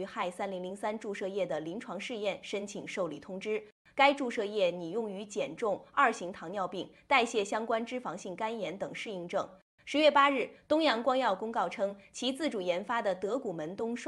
于氦3003注射液的临床试验申请受理通知。该注射液拟用于减重、2型糖尿病、代谢相关脂肪性肝炎等适应症。10月8日，东阳光药公告称，其自主研发的德古门冬